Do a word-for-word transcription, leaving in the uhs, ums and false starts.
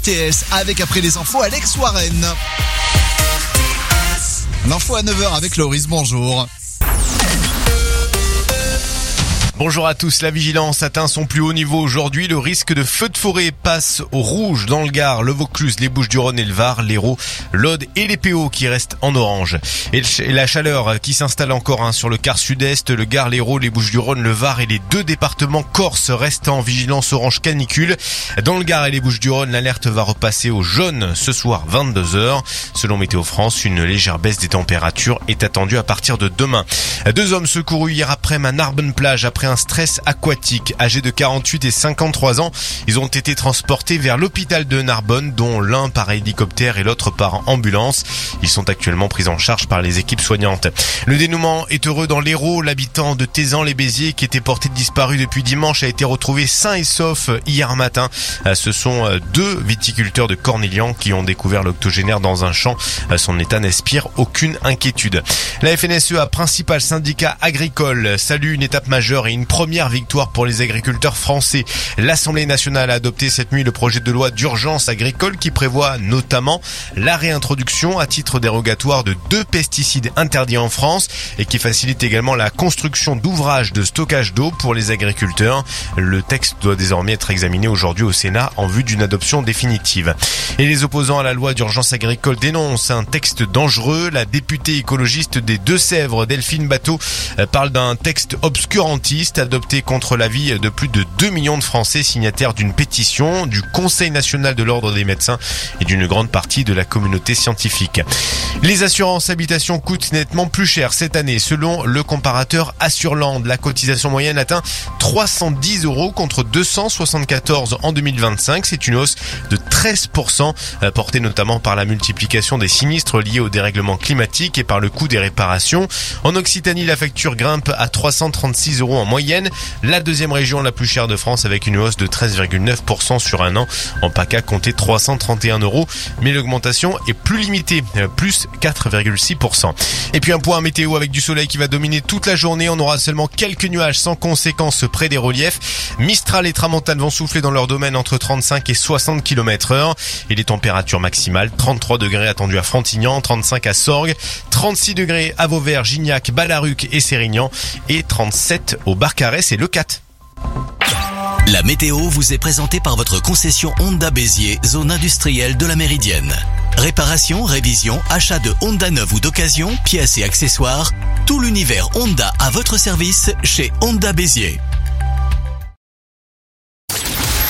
T S avec après les infos Alex Warren. L'info à neuf heures avec Loris, bonjour. Bonjour à tous, la vigilance atteint son plus haut niveau aujourd'hui. Le risque de feu de forêt passe au rouge dans le Gard, le Vaucluse, les Bouches-du-Rhône et le Var, l'Hérault, l'Aude et les P O qui restent en orange. Et la chaleur qui s'installe encore hein, sur le quart sud-est, le Gard, l'Hérault, les Bouches-du-Rhône, le Var et les deux départements corse restent en vigilance orange canicule. Dans le Gard et les Bouches-du-Rhône, l'alerte va repasser au jaune ce soir vingt-deux heures. Selon Météo France, une légère baisse des températures est attendue à partir de demain. Deux hommes secourus hier après à Narbonne-Plage après un stress aquatique. Âgés de quarante-huit et cinquante-trois ans, ils ont été transportés vers l'hôpital de Narbonne, dont l'un par hélicoptère et l'autre par ambulance. Ils sont actuellement pris en charge par les équipes soignantes. Le dénouement est heureux dans l'Hérault. L'habitant de Thézan-les-Béziers, qui était porté disparu depuis dimanche, a été retrouvé sain et sauf hier matin. Ce sont deux viticulteurs de Cornelian qui ont découvert l'octogénaire dans un champ. Son état n'inspire aucune inquiétude. La F N S E A, principal syndicat agricole, salue une étape majeure et une première victoire pour les agriculteurs français. L'Assemblée nationale a adopté cette nuit le projet de loi d'urgence agricole qui prévoit notamment la réintroduction à titre dérogatoire de deux pesticides interdits en France et qui facilite également la construction d'ouvrages de stockage d'eau pour les agriculteurs. Le texte doit désormais être examiné aujourd'hui au Sénat en vue d'une adoption définitive. Et les opposants à la loi d'urgence agricole dénoncent un texte dangereux. La députée écologiste des Deux-Sèvres, Delphine Batteau, parle d'un texte obscurantiste adopté contre l'avis de plus de deux millions de Français signataires d'une pétition du Conseil national de l'ordre des médecins et d'une grande partie de la communauté scientifique. Les assurances habitation coûtent nettement plus cher cette année. Selon le comparateur Assurland, la cotisation moyenne atteint trois cent dix euros contre deux cent soixante-quatorze en deux mille vingt-cinq. C'est une hausse de treize pour cent, portée notamment par la multiplication des sinistres liés au dérèglement climatique et par le coût des réparations. En Occitanie, la facture grimpe à trois cent trente-six euros en moyenne. La deuxième région la plus chère de France avec une hausse de treize virgule neuf pour cent sur un an. En PACA, comptez trois cent trente et un euros. Mais l'augmentation est plus limitée, plus quatre virgule six pour cent. Et puis un point météo avec du soleil qui va dominer toute la journée. On aura seulement quelques nuages sans conséquence près des reliefs. Mistral et Tramontane vont souffler dans leur domaine entre trente-cinq et soixante kilomètres heure. Et les températures maximales, trente-trois degrés attendus à Frontignan, trente-cinq à Sorgues, trente-six degrés à Vauvert, Gignac, Ballaruc et Sérignan et trente-sept au Barcarès et Le Cat. La météo vous est présentée par votre concession Honda Béziers, zone industrielle de la Méridienne. Réparation, révision, achat de Honda neuf ou d'occasion, pièces et accessoires, tout l'univers Honda à votre service chez Honda Béziers.